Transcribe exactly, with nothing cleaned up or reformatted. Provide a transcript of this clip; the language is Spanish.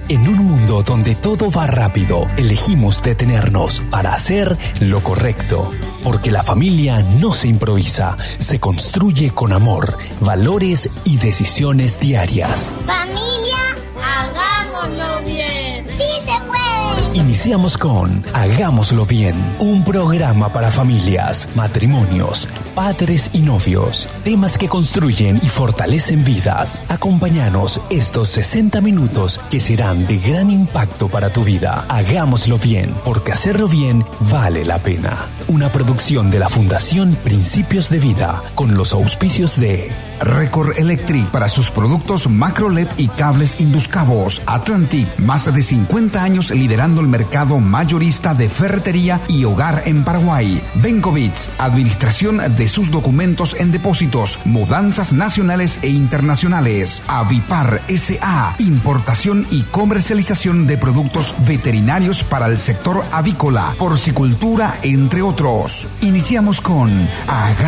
En un mundo donde todo va rápido, elegimos detenernos para hacer lo correcto. Porque la familia no se improvisa, se construye con amor, valores y decisiones diarias. Familia, hagámoslo bien. ¡Sí se puede! Iniciamos con Hagámoslo Bien, un programa para familias, matrimonios, padres y novios, temas que construyen y fortalecen vidas. Acompáñanos estos sesenta minutos que serán de gran impacto para tu vida. Hagámoslo bien, porque hacerlo bien vale la pena. Una producción de la Fundación Principios de Vida, con los auspicios de Record Electric para sus productos macro L E D y cables Induscabos. Atlantic, más de cincuenta años liderando el mercado mayorista de ferretería y hogar en Paraguay. Benkovitz, administración de sus documentos en depósitos, mudanzas nacionales e internacionales. Avipar S A, importación y comercialización de productos veterinarios para el sector avícola, porcicultura, entre otros. Iniciamos con Haga